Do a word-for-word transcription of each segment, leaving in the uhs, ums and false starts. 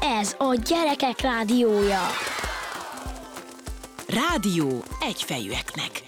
Ez a Gyerekek Rádiója. Rádió egyfejűeknek.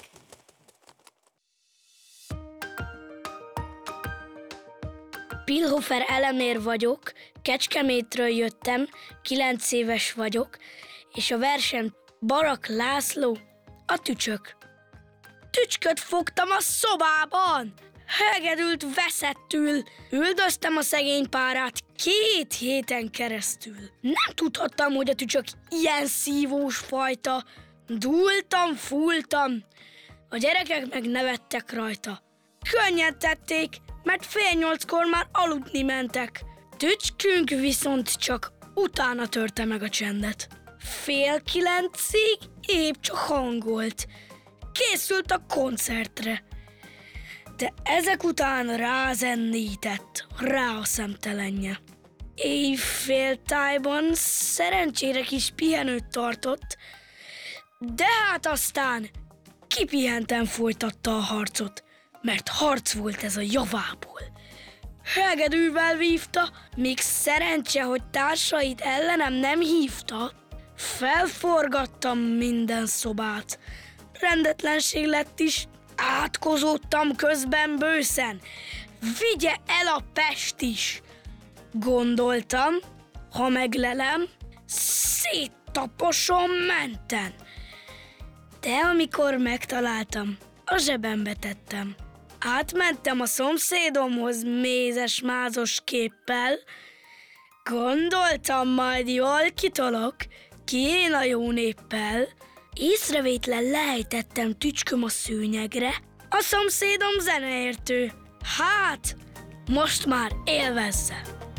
Pilhofer Elemér vagyok, Kecskemétről jöttem, kilenc éves vagyok, és a versem Barak László, a tücsök. Tücsköt fogtam a szobában, hegedült veszettül, üldöztem a szegény párát két héten keresztül. Nem tudhattam, hogy a tücsök ilyen szívós fajta. Dúltam, fúltam, a gyerekek meg nevettek rajta. Könnyen tették, mert fél nyolckor már aludni mentek. Tücskünk viszont csak utána törte meg a csendet. Fél kilencig épp csak hangolt. Készült a koncertre. De ezek után rázendített, rá a szemtelenje. Éjféltájban szerencsére kis pihenőt tartott, de hát aztán kipihenten folytatta a harcot, mert harc volt ez a javából. Hegedűvel vívta, még szerencse, hogy társait ellenem nem hívta. Felforgattam minden szobát. Rendetlenség lett is, átkozódtam közben bőszen. Vigye el a Pest is! Gondoltam, ha meglelem, széttaposom menten. De amikor megtaláltam, a zsebembe tettem. Átmentem a szomszédomhoz mézes-mázos képpel. Gondoltam, majd jól kitolok, ki én a jó néppel. Észrevétlen lejtettem tücsköm a szőnyegre. A szomszédom zeneértő. Hát, most már élvezze!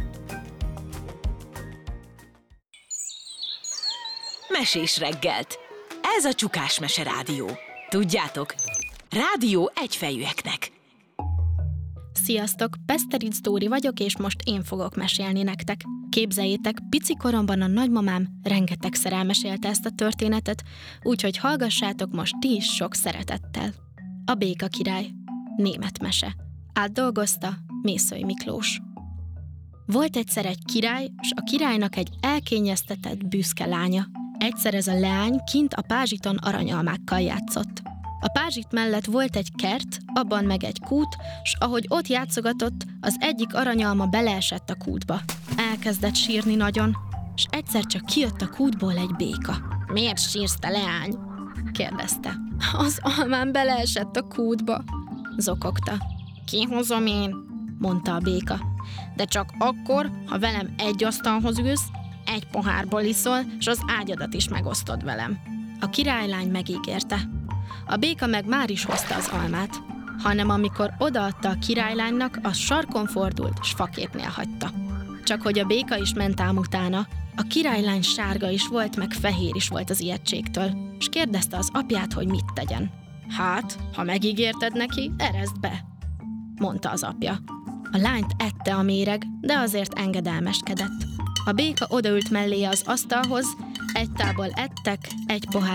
Mesés reggelt. Ez a Csukás Mese Rádió. Tudjátok, rádió egyfejűeknek. Sziasztok, Peszteric Dóri vagyok, és most én fogok mesélni nektek. Képzeljétek, pici koromban a nagymamám rengetegszer elmesélte ezt a történetet, úgyhogy hallgassátok most ti is sok szeretettel. A Béka király. Német mese. Átdolgozta Mészöly Miklós. Volt egyszer egy király, s a királynak egy elkényeztetett, büszke lánya. Egyszer ez a leány kint a pázsiton aranyalmákkal játszott. A pázsit mellett volt egy kert, abban meg egy kút, s ahogy ott játszogatott, az egyik aranyalma beleesett a kútba. Elkezdett sírni nagyon, s egyszer csak kijött a kútból egy béka. Miért sírsz, te leány? Kérdezte. Az almám beleesett a kútba, zokogta. Kihozom én, mondta a béka. De csak akkor, ha velem egy asztalhoz ülsz, egy pohárból iszol, s az ágyadat is megosztod velem. A királylány megígérte. A béka meg már is hozta az almát, hanem amikor odaadta a királylánynak, az sarkon fordult, s faképnél hagyta. Csak hogy a béka is ment ám utána, a királylány sárga is volt, meg fehér is volt az ijegységtől, s kérdezte az apját, hogy mit tegyen. Hát, ha megígérted neki, ereszd be, mondta az apja. A lányt ette a méreg, de azért engedelmeskedett. A béka odaült melléje az asztalhoz, egy tából ettek, egy pohár